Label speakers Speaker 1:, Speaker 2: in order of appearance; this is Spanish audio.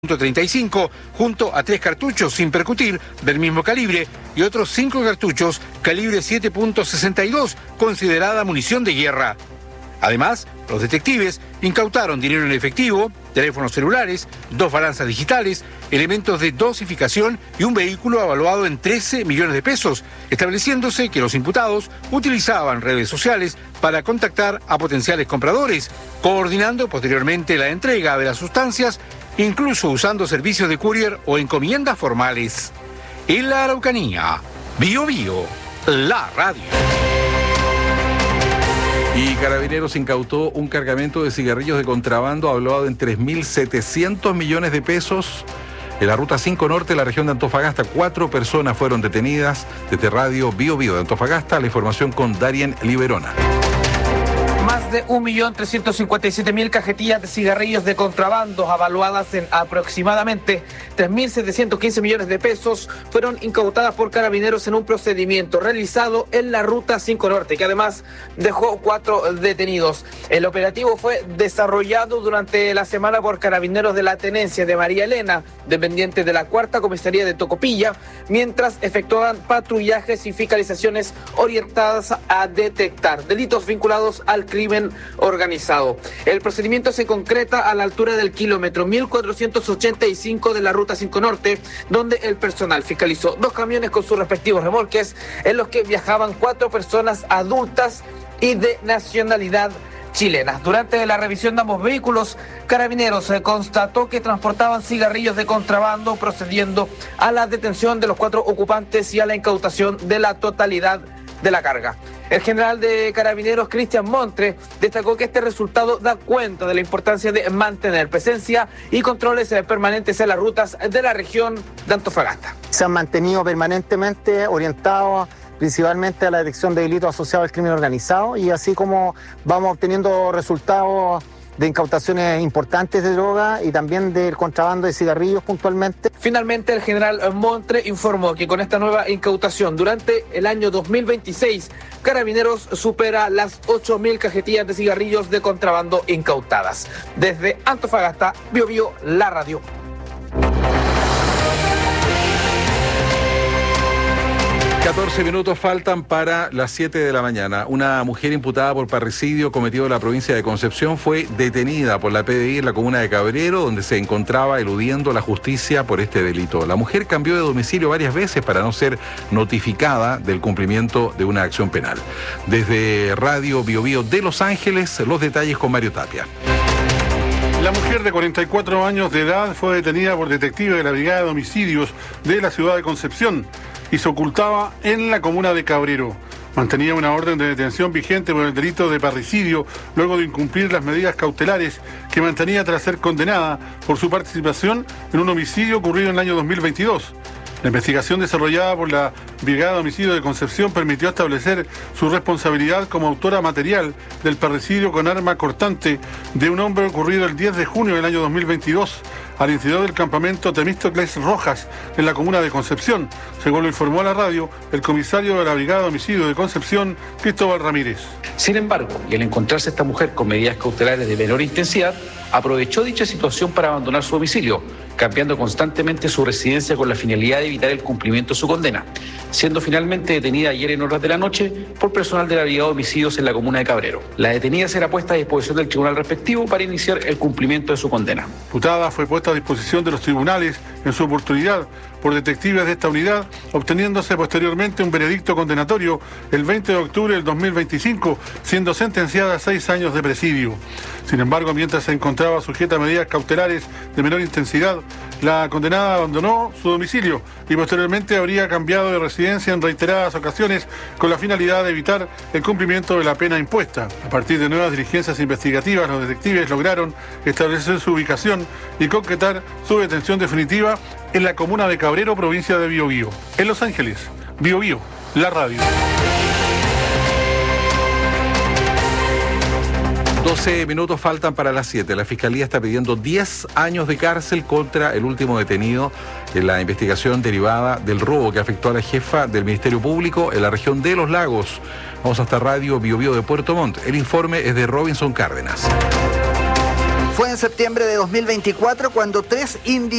Speaker 1: .35 junto a 3 cartuchos sin percutir del mismo calibre y otros 5 cartuchos calibre 7.62 considerada munición de guerra. Además, los detectives incautaron dinero en efectivo, teléfonos celulares, 2 balanzas digitales, elementos de dosificación y un vehículo evaluado en 13 millones de pesos, estableciéndose que los imputados utilizaban redes sociales para contactar a potenciales compradores, coordinando posteriormente la entrega de las sustancias, incluso usando servicios de courier o encomiendas formales. En la Araucanía, Bío Bío, la radio.
Speaker 2: Y Carabineros incautó un cargamento de cigarrillos de contrabando evaluado en 3.700 millones de pesos. En la Ruta 5 Norte, la región de Antofagasta, 4 personas fueron detenidas. Desde Radio Bío Bío de Antofagasta, la información con Darien Liberona.
Speaker 3: Más de 1.357.000 cajetillas de cigarrillos de contrabando, avaluadas en aproximadamente 3.715 millones de pesos, fueron incautadas por Carabineros en un procedimiento realizado en la Ruta 5 Norte, que además dejó 4 detenidos. El operativo fue desarrollado durante la semana por Carabineros de la Tenencia de María Elena, dependiente de la 4ª Comisaría de Tocopilla, mientras efectuaban patrullajes y fiscalizaciones orientadas a detectar delitos vinculados al crimen organizado. El procedimiento se concreta a la altura del kilómetro 1485 de la Ruta 5 Norte, donde el personal fiscalizó 2 camiones con sus respectivos remolques, en los que viajaban 4 personas adultas y de nacionalidad chilena. Durante la revisión de ambos vehículos, Carabineros constató que transportaban cigarrillos de contrabando, procediendo a la detención de los 4 ocupantes y a la incautación de la totalidad de la carga. El general de Carabineros, Cristian Montre, destacó que este resultado da cuenta de la importancia de mantener presencia y controles permanentes en las rutas de la región de Antofagasta.
Speaker 4: Se han mantenido permanentemente orientados principalmente a la detección de delitos asociados al crimen organizado, y así como vamos obteniendo resultados de incautaciones importantes de droga y también del contrabando de cigarrillos puntualmente.
Speaker 3: Finalmente, el general Montre informó que con esta nueva incautación durante el año 2026, Carabineros supera las 8.000 cajetillas de cigarrillos de contrabando incautadas. Desde Antofagasta, Bío Bío, la radio.
Speaker 2: 14 minutos faltan para las 7 de la mañana. Una mujer imputada por parricidio cometido en la provincia de Concepción fue detenida por la PDI en la comuna de Cabrero, donde se encontraba eludiendo la justicia por este delito. La mujer cambió de domicilio varias veces para no ser notificada del cumplimiento de una acción penal. Desde Radio Bío Bío de Los Ángeles, los detalles con Mario Tapia.
Speaker 5: La mujer de 44 años de edad fue detenida por detectives de la Brigada de Homicidios de la ciudad de Concepción y se ocultaba en la comuna de Cabrero. Mantenía una orden de detención vigente por el delito de parricidio luego de incumplir las medidas cautelares que mantenía tras ser condenada por su participación en un homicidio ocurrido en el año 2022. La investigación desarrollada por la Brigada de Homicidio de Concepción permitió establecer su responsabilidad como autora material del parricidio con arma cortante de un hombre ocurrido el 10 de junio del año 2022 al interior del campamento Temístocles Rojas en la comuna de Concepción, según lo informó a la radio el comisario de la Brigada de Homicidio de Concepción, Cristóbal Ramírez.
Speaker 6: Sin embargo, y al encontrarse esta mujer con medidas cautelares de menor intensidad, aprovechó dicha situación para abandonar su domicilio, cambiando constantemente su residencia con la finalidad de evitar el cumplimiento de su condena, siendo finalmente detenida ayer en horas de la noche por personal de la Brigada de Homicidios en la comuna de Cabrero. La detenida será puesta a disposición del tribunal respectivo para iniciar el cumplimiento de su condena.
Speaker 5: La imputada fue puesta a disposición de los tribunales en su oportunidad por detectives de esta unidad, obteniéndose posteriormente un veredicto condenatorio el 20 de octubre del 2025, siendo sentenciada a 6 años de presidio. Sin embargo, mientras se encontraba sujeta a medidas cautelares de menor intensidad, la condenada abandonó su domicilio y posteriormente habría cambiado de residencia en reiteradas ocasiones con la finalidad de evitar el cumplimiento de la pena impuesta. A partir de nuevas diligencias investigativas, los detectives lograron establecer su ubicación y concretar su detención definitiva en la comuna de Cabrero, provincia de Bío Bío. En Los Ángeles, Bío Bío, la radio.
Speaker 2: 12 minutos faltan para las 7. La Fiscalía está pidiendo 10 años de cárcel contra el último detenido en la investigación derivada del robo que afectó a la jefa del Ministerio Público en la región de Los Lagos. Vamos hasta Radio Bío Bío de Puerto Montt. El informe es de Robinson Cárdenas.
Speaker 7: Fue en septiembre de 2024 cuando 3 individuos